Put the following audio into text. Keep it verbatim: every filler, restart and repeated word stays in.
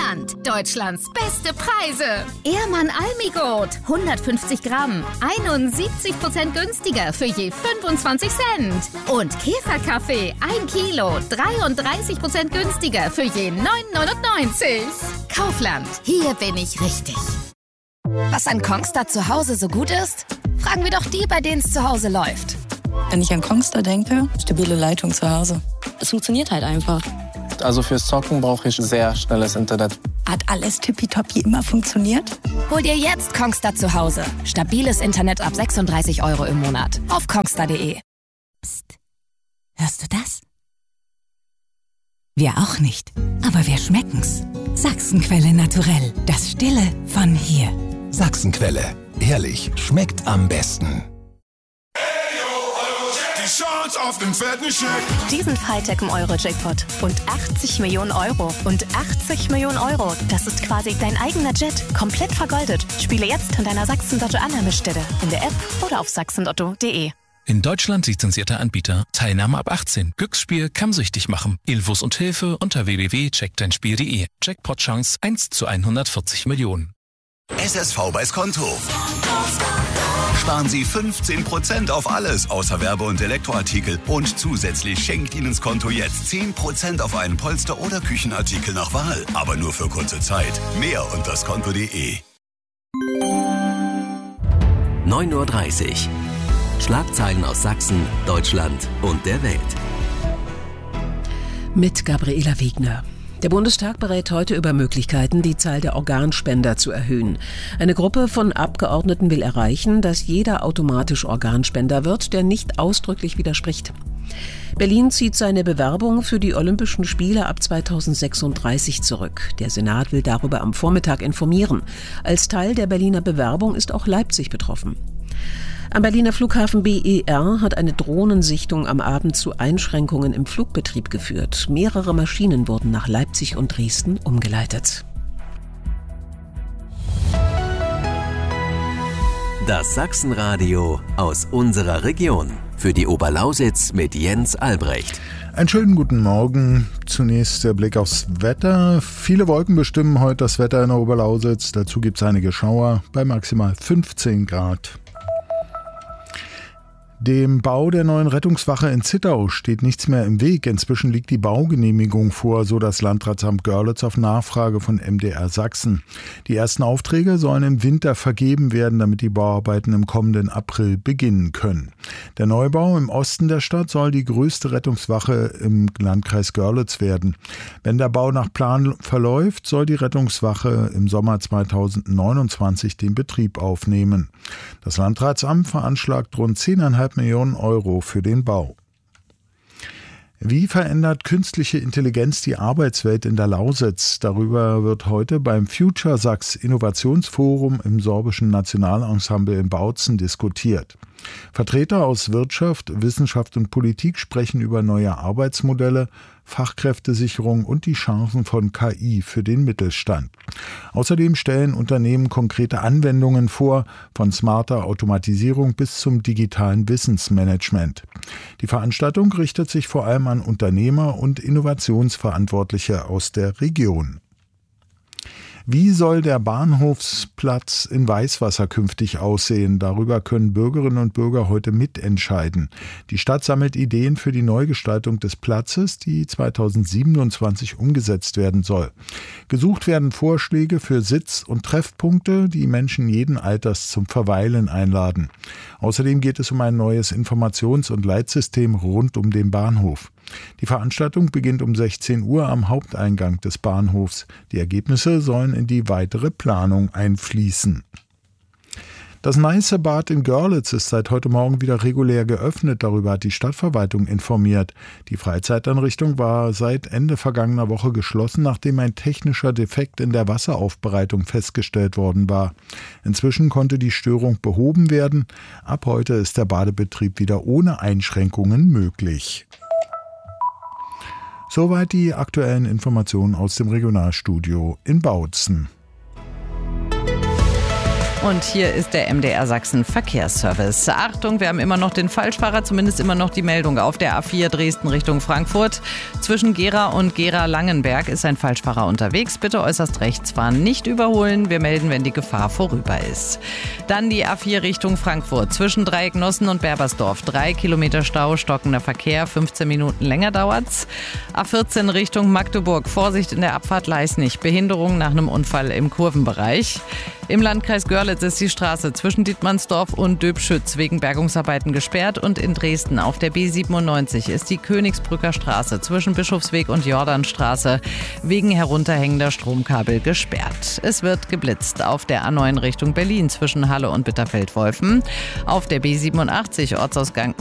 Land. Deutschlands beste Preise. Ehrmann Almigold, hundertfünfzig Gramm, einundsiebzig Prozent günstiger für je fünfundzwanzig Cent. Und Käferkaffee, ein Kilo, dreiunddreißig Prozent günstiger für je neun neunundneunzig. Kaufland, hier bin ich richtig. Was an Kongstar zu Hause so gut ist? Fragen wir doch die, bei denen es zu Hause läuft. Wenn ich an Kongstar denke, stabile Leitung zu Hause. Es funktioniert halt einfach. Also fürs Zocken brauche ich sehr schnelles Internet. Hat alles tippitoppi immer funktioniert? Hol dir jetzt Kongstar zu Hause. Stabiles Internet ab sechsunddreißig Euro im Monat. Auf kongstar punkt de. Psst. Hörst du das? Wir auch nicht. Aber wir schmecken's. Sachsenquelle naturell. Das Stille von hier. Sachsenquelle. Ehrlich, schmeckt am besten. Auf den fetten Scheck. Diesen Freitag im Euro-Jackpot. Und achtzig Millionen Euro. Und achtzig Millionen Euro. Das ist quasi dein eigener Jet. Komplett vergoldet. Spiele jetzt in deiner Sachsen-Lotto-Annahmestelle. In der App oder auf sachsenlotto punkt de. In Deutschland lizenzierter Anbieter. Teilnahme ab achtzehn. Glücksspiel kann süchtig machen. Infos und Hilfe unter w w w punkt check dein spiel punkt de. Jackpot-Chance eins zu hundertvierzig Millionen. S S V bei Skonto. Sparen Sie fünfzehn Prozent auf alles außer Werbe- und Elektroartikel. Und zusätzlich schenkt Ihnen Skonto jetzt zehn Prozent auf einen Polster- oder Küchenartikel nach Wahl. Aber nur für kurze Zeit. Mehr unter skonto punkt de. neun Uhr dreißig. Schlagzeilen aus Sachsen, Deutschland und der Welt. Mit Gabriela Wegner. Der Bundestag berät heute über Möglichkeiten, die Zahl der Organspender zu erhöhen. Eine Gruppe von Abgeordneten will erreichen, dass jeder automatisch Organspender wird, der nicht ausdrücklich widerspricht. Berlin zieht seine Bewerbung für die Olympischen Spiele ab zweitausendsechsunddreißig zurück. Der Senat will darüber am Vormittag informieren. Als Teil der Berliner Bewerbung ist auch Leipzig betroffen. Am Berliner Flughafen B E R hat eine Drohnensichtung am Abend zu Einschränkungen im Flugbetrieb geführt. Mehrere Maschinen wurden nach Leipzig und Dresden umgeleitet. Das Sachsenradio aus unserer Region. Für die Oberlausitz mit Jens Albrecht. Einen schönen guten Morgen. Zunächst der Blick aufs Wetter. Viele Wolken bestimmen heute das Wetter in der Oberlausitz. Dazu gibt es einige Schauer bei maximal fünfzehn Grad. Dem Bau der neuen Rettungswache in Zittau steht nichts mehr im Weg. Inzwischen liegt die Baugenehmigung vor, so das Landratsamt Görlitz auf Nachfrage von M D R Sachsen. Die ersten Aufträge sollen im Winter vergeben werden, damit die Bauarbeiten im kommenden April beginnen können. Der Neubau im Osten der Stadt soll die größte Rettungswache im Landkreis Görlitz werden. Wenn der Bau nach Plan verläuft, soll die Rettungswache im Sommer zweitausendneunundzwanzig den Betrieb aufnehmen. Das Landratsamt veranschlagt rund zehn Komma fünf Millionen Euro für den Bau. Wie verändert künstliche Intelligenz die Arbeitswelt in der Lausitz? Darüber wird heute beim Future Sachs Innovationsforum im Sorbischen Nationalensemble in Bautzen diskutiert. Vertreter aus Wirtschaft, Wissenschaft und Politik sprechen über neue Arbeitsmodelle, Fachkräftesicherung und die Chancen von K I für den Mittelstand. Außerdem stellen Unternehmen konkrete Anwendungen vor, von smarter Automatisierung bis zum digitalen Wissensmanagement. Die Veranstaltung richtet sich vor allem an Unternehmer und Innovationsverantwortliche aus der Region. Wie soll der Bahnhofsplatz in Weißwasser künftig aussehen? Darüber können Bürgerinnen und Bürger heute mitentscheiden. Die Stadt sammelt Ideen für die Neugestaltung des Platzes, die zweitausendsiebenundzwanzig umgesetzt werden soll. Gesucht werden Vorschläge für Sitz- und Treffpunkte, die Menschen jeden Alters zum Verweilen einladen. Außerdem geht es um ein neues Informations- und Leitsystem rund um den Bahnhof. Die Veranstaltung beginnt um sechzehn Uhr am Haupteingang des Bahnhofs. Die Ergebnisse sollen in die weitere Planung einfließen. Das Neiße-Bad in Görlitz ist seit heute Morgen wieder regulär geöffnet. Darüber hat die Stadtverwaltung informiert. Die Freizeiteinrichtung war seit Ende vergangener Woche geschlossen, nachdem ein technischer Defekt in der Wasseraufbereitung festgestellt worden war. Inzwischen konnte die Störung behoben werden. Ab heute ist der Badebetrieb wieder ohne Einschränkungen möglich. Soweit die aktuellen Informationen aus dem Regionalstudio in Bautzen. Und hier ist der M D R Sachsen Verkehrsservice. Achtung, wir haben immer noch den Falschfahrer, zumindest immer noch die Meldung auf der A vier Dresden Richtung Frankfurt. Zwischen Gera und Gera-Langenberg ist ein Falschfahrer unterwegs. Bitte äußerst rechts fahren, nicht überholen. Wir melden, wenn die Gefahr vorüber ist. Dann die A vier Richtung Frankfurt. Zwischen Dreiecknossen und Berbersdorf. Drei Kilometer Stau, stockender Verkehr. fünfzehn Minuten länger dauert's. A vierzehn Richtung Magdeburg. Vorsicht in der Abfahrt Leisnig. Behinderung nach einem Unfall im Kurvenbereich. Im Landkreis Görlitz ist die Straße zwischen Dietmannsdorf und Döbschütz wegen Bergungsarbeiten gesperrt und in Dresden auf der B siebenundneunzig ist die Königsbrücker Straße zwischen Bischofsweg und Jordanstraße wegen herunterhängender Stromkabel gesperrt. Es wird geblitzt auf der A neun Richtung Berlin zwischen Halle und Bitterfeld-Wolfen, auf der B siebenundachtzig Ortsausgang